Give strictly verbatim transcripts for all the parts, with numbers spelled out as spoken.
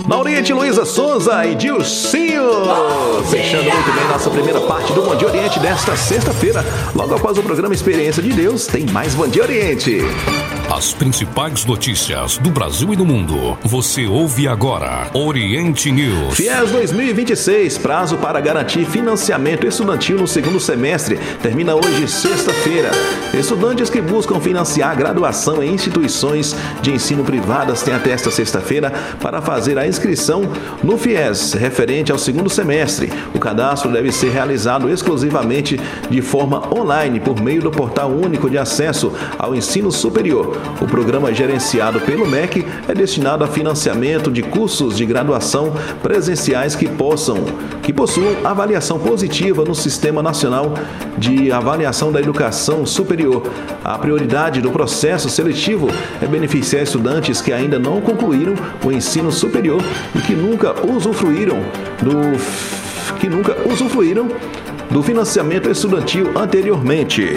Na Oriente, Luísa Sonza e Dilcinho. Fechando muito bem nossa primeira parte do Bom Dia Oriente desta sexta-feira. Logo após o programa Experiência de Deus, tem mais Bom Dia Oriente. As principais notícias do Brasil e do mundo. Você ouve agora Oriente News. FIES dois mil e vinte e seis, prazo para garantir financiamento estudantil no segundo semestre, termina hoje, sexta-feira. Estudantes que buscam financiar graduação em instituições de ensino privadas têm até esta sexta-feira para fazer a inscrição no FIES, referente ao segundo semestre. O cadastro deve ser realizado exclusivamente de forma online, por meio do Portal Único de Acesso ao Ensino Superior. O programa gerenciado pelo M E C é destinado a financiamento de cursos de graduação presenciais que possam, que possuam avaliação positiva no Sistema Nacional de Avaliação da Educação Superior. A prioridade do processo seletivo é beneficiar estudantes que ainda não concluíram o ensino superior e que nunca usufruíram do que nunca usufruíram do financiamento estudantil anteriormente.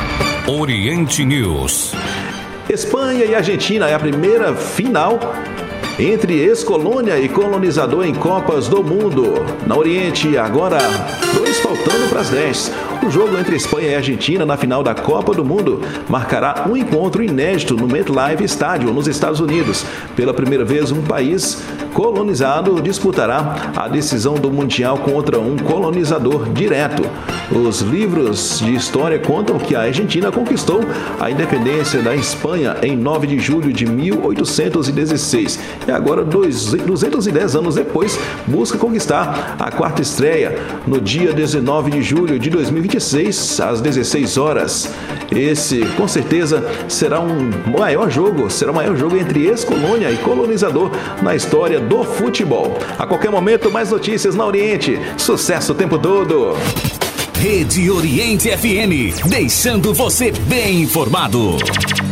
Oriente News. Espanha e Argentina é a primeira final entre ex-colônia e colonizador em Copas do Mundo. Na Oriente, agora dois faltando para as dez. O jogo entre Espanha e Argentina na final da Copa do Mundo marcará um encontro inédito no MetLife Stadium, nos Estados Unidos. Pela primeira vez, um país colonizado disputará a decisão do Mundial contra um colonizador direto. Os livros de história contam que a Argentina conquistou a independência da Espanha em nove de julho de mil oitocentos e dezesseis e agora, duzentos e dez anos depois, busca conquistar a quarta estreia no dia dezenove de julho de dois mil e vinte e seis, às dezesseis horas. Esse, com certeza, será um maior jogo, será o maior jogo entre ex-colônia e colonizador na história do futebol. A qualquer momento, mais notícias na Oriente. Sucesso o tempo todo! Rede Oriente F M, deixando você bem informado.